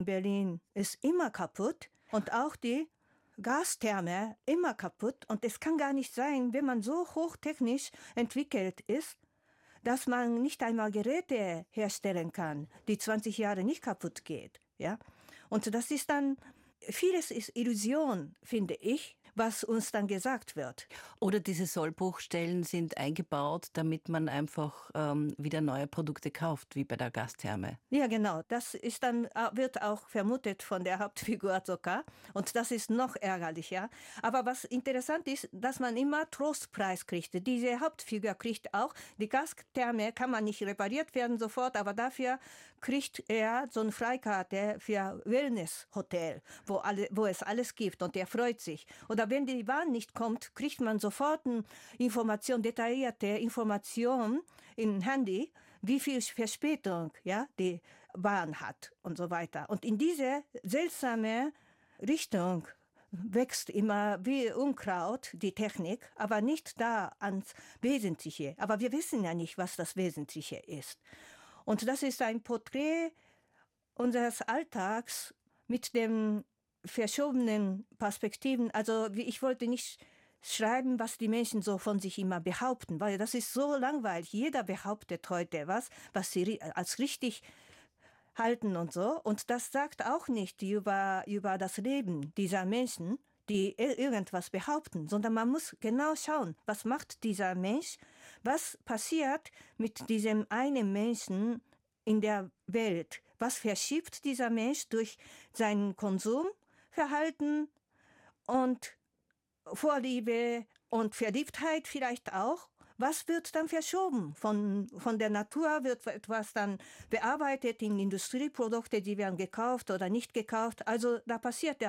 Berlin ist immer kaputt und auch die Gastherme immer kaputt. Und es kann gar nicht sein, wenn man so hochtechnisch entwickelt ist, dass man nicht einmal Geräte herstellen kann, die 20 Jahre nicht kaputt geht. Ja? Und das ist dann, vieles ist Illusion, finde ich, was uns dann gesagt wird. Oder diese Sollbruchstellen sind eingebaut, damit man einfach wieder neue Produkte kauft, wie bei der Gastherme. Ja, genau. Das ist dann, wird auch vermutet von der Hauptfigur sogar. Und das ist noch ärgerlicher. Aber was interessant ist, dass man immer Trostpreis kriegt. Diese Hauptfigur kriegt auch, die Gastherme kann man nicht repariert werden sofort, aber dafür kriegt er so eine Freikarte für Wellness-Hotel, wo es alles gibt und er freut sich. Oder wenn die Bahn nicht kommt, kriegt man sofort eine Information, detaillierte Information im Handy, wie viel Verspätung ja, die Bahn hat und so weiter. Und in diese seltsame Richtung wächst immer wie Unkraut die Technik, aber nicht da ans Wesentliche. Aber wir wissen ja nicht, was das Wesentliche ist. Und das ist ein Porträt unseres Alltags mit den verschobenen Perspektiven. Also ich wollte nicht schreiben, was die Menschen so von sich immer behaupten, weil das ist so langweilig. Jeder behauptet heute was sie als richtig halten und so. Und das sagt auch nicht über das Leben dieser Menschen, die irgendwas behaupten, sondern man muss genau schauen, was macht dieser Mensch, was passiert mit diesem einen Menschen in der Welt, was verschiebt dieser Mensch durch sein Konsumverhalten und Vorliebe und Verliebtheit vielleicht auch. Was wird dann verschoben? Von der Natur wird etwas dann bearbeitet in Industrieprodukte, die werden gekauft oder nicht gekauft. Also da passiert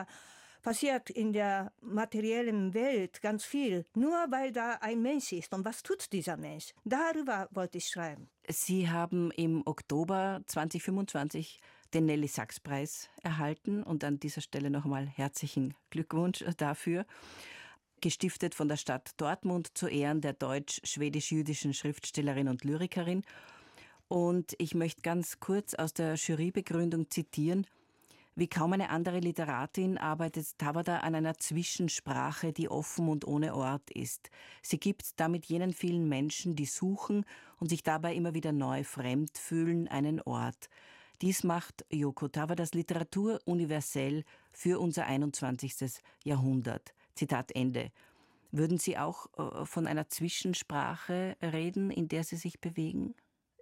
in der materiellen Welt ganz viel, nur weil da ein Mensch ist. Und was tut dieser Mensch? Darüber wollte ich schreiben. Sie haben im Oktober 2025 den Nelly-Sachs-Preis erhalten und an dieser Stelle noch einmal herzlichen Glückwunsch dafür. Gestiftet von der Stadt Dortmund zu Ehren der deutsch-schwedisch-jüdischen Schriftstellerin und Lyrikerin. Und ich möchte ganz kurz aus der Jurybegründung zitieren: Wie kaum eine andere Literatin arbeitet Tavada an einer Zwischensprache, die offen und ohne Ort ist. Sie gibt damit jenen vielen Menschen, die suchen und sich dabei immer wieder neu fremd fühlen, einen Ort. Dies macht Yoko Tavadas Literatur universell für unser 21. Jahrhundert. Zitat Ende. Würden Sie auch von einer Zwischensprache reden, in der Sie sich bewegen?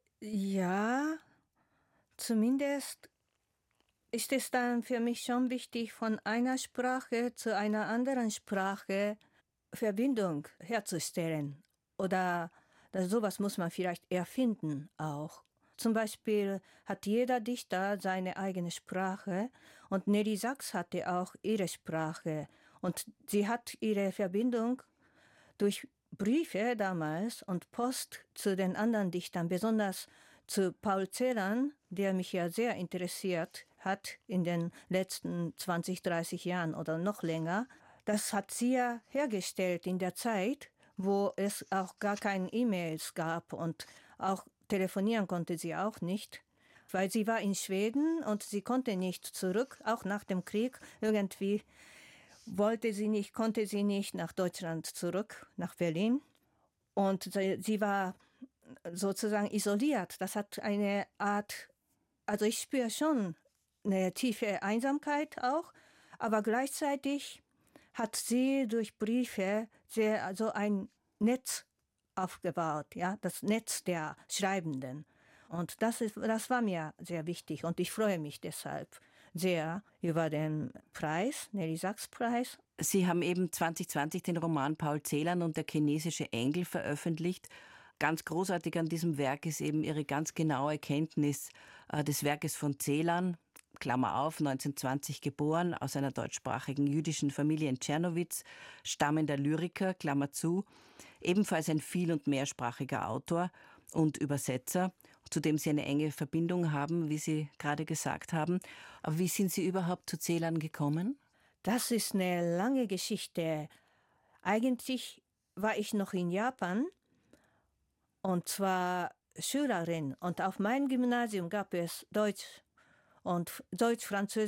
Ja, zumindest ist es dann für mich schon wichtig, von einer Sprache zu einer anderen Sprache Verbindung herzustellen. Oder sowas muss man vielleicht erfinden auch. Zum Beispiel hat jeder Dichter seine eigene Sprache und Nelly Sachs hatte auch ihre Sprache. Und sie hat ihre Verbindung durch Briefe damals und Post zu den anderen Dichtern, besonders zu Paul Celan, der mich ja sehr interessiert hat in den letzten 20, 30 Jahren oder noch länger. Das hat sie ja hergestellt in der Zeit, wo es auch gar keine E-Mails gab und auch telefonieren konnte sie auch nicht, weil sie war in Schweden und sie konnte nicht zurück, auch nach dem Krieg. Irgendwie konnte sie nicht nach Deutschland zurück, nach Berlin. Und sie war sozusagen isoliert. Das hat eine Art, also ich spüre schon eine tiefe Einsamkeit auch, aber gleichzeitig hat sie durch Briefe ein Netz aufgebaut, ja, das Netz der Schreibenden. Und das war mir sehr wichtig und ich freue mich deshalb sehr über den Preis, Nelly-Sachs-Preis. Sie haben eben 2020 den Roman Paul Celan und der chinesische Engel veröffentlicht. Ganz großartig an diesem Werk ist eben Ihre ganz genaue Kenntnis des Werkes von Celan, Klammer auf, 1920 geboren, aus einer deutschsprachigen jüdischen Familie in Czernowitz, stammender Lyriker, Klammer zu, ebenfalls ein viel- und mehrsprachiger Autor und Übersetzer, zu dem Sie eine enge Verbindung haben, wie Sie gerade gesagt haben. Aber wie sind Sie überhaupt zu Celan gekommen? Das ist eine lange Geschichte. Eigentlich war ich noch in Japan und zwar Schülerin und auf meinem Gymnasium gab es Deutsch und Deutsch-Französisch